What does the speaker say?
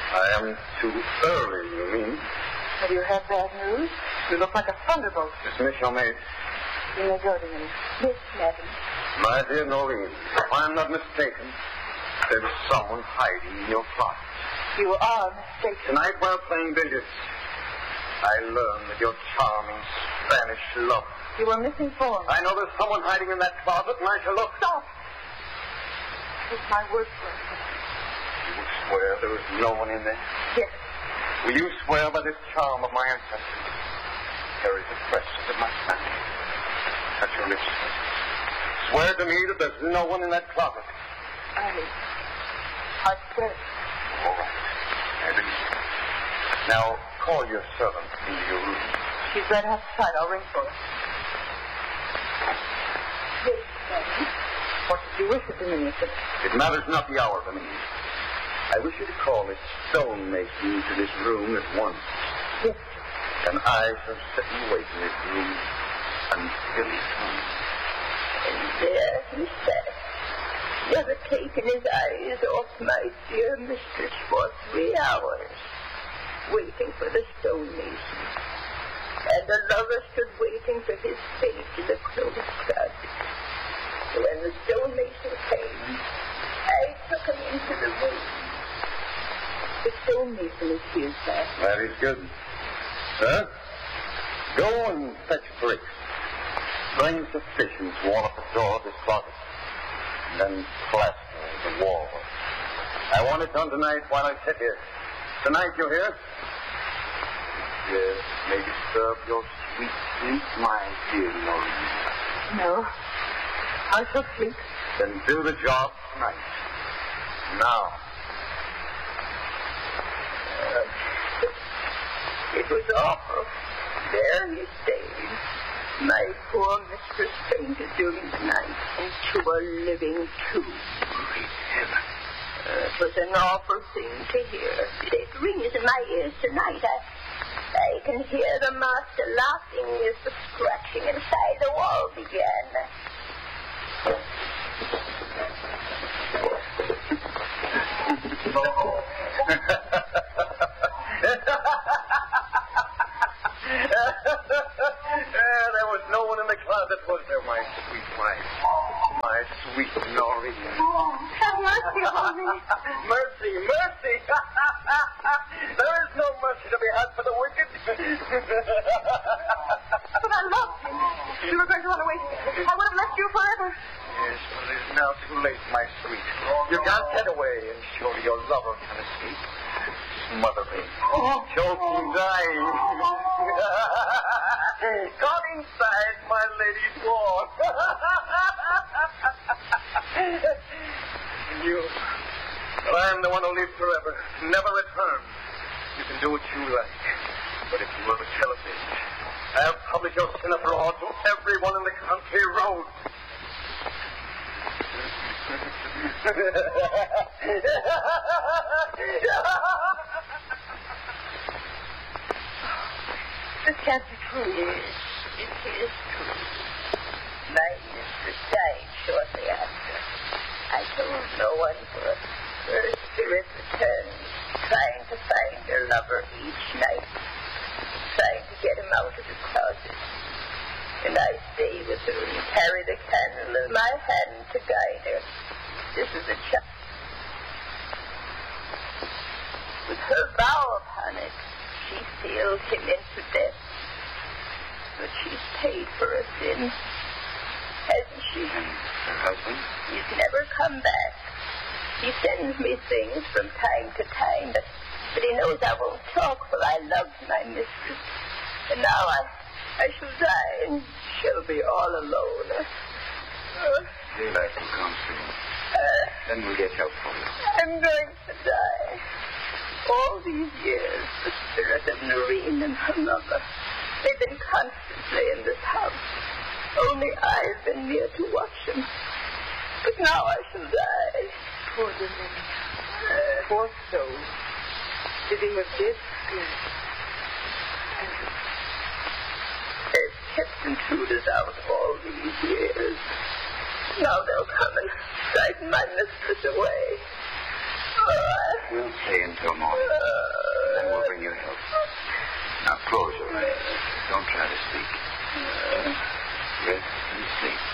I am too early, you mean? Have you had bad news? You look like a thunderbolt. Dismiss your maid. You may go to me. Miss Madden. My dear Noreen, if I'm not mistaken, there's someone hiding in your closet. You are mistaken. Tonight while playing billiards, I learned that your charming Spanish lover. You were misinformed. I know there's someone hiding in that closet, and I shall look. Stop! Take my word for it. You will swear there is no one in there? Yes. Will you swear by this charm of my ancestors? Carries the precious of my family. Touch your lips. Swear to me that there's no one in that closet. I swear. All right. I believe you. Now, call your servant into your room. She's right outside. I'll ring for her. Yes, Madam. What did you wish of the minister? It matters not the hour, Benny. I wish you to call this stonemason into this room at once. Yes. And I shall sit and wait in this room until he comes. And there he sat, never taking his eyes off my dear mistress for 3 hours, waiting for the stonemason. And the lover stood waiting for his fate in the closed closet. When the stonemason came, I took him into the room. The stonemason is here, sir. That is good. Sir, go and fetch bricks. Bring sufficient to wall up the door of this closet. And then plaster the wall. I want it done tonight while I sit here. Tonight, you hear? Yes, may disturb your sweet sleep, my dear Noreen. No. I shall sleep. Then do the job tonight. Now. It was awful. There he stayed. My poor mistress fainted during the night into a living tomb. Great heaven. It was an awful thing to hear. It rings in my ears tonight. I can hear the master laughing as the scratching inside the wall began. There was no one in the closet, was there, my sweet wife? My sweet Noreen. Oh, have mercy on me. Mercy, mercy. There is no mercy to be had for the wicked. But I loved you. You were going to run away. I would have left you forever. Yes, but it is now too late, my sweet. You can't get away, and surely your lover can escape. Smother me. Choking, dying. Caught inside my lady's wall. You. Well, I am the one who lives forever, never return. You can do what you like. But if you ever tell of this, I have published your sin abroad to everyone in the country road. This can't be true. Yes, it is true. My mistress died shortly after. I told no one, for her spirit returns, trying to find her lover each night, trying to get him out of the closet. And I stay with her and carry the candle in my hand to guide her. This is a child. With her vow upon it, she sealed him into death. But she's paid for her sin, hasn't she? And her husband? He's never come back. He sends me things from time to time, but he knows I won't talk, for I loved my mistress. And now I shall die, and she'll be all alone. Daylight will come soon. Then we'll get help for you. I'm going to die. All these years, the spirit of Noreen and her lover, they've been constantly in this house. Only I've been near to watch them. But now I shall die. Poor woman. Poor soul. Living with this spirit. They've kept intruders out all these years. Now they'll come and frighten my mistress away. Oh, We'll stay until morning. Then we'll bring you help. Now, close your eyes. Don't try to speak.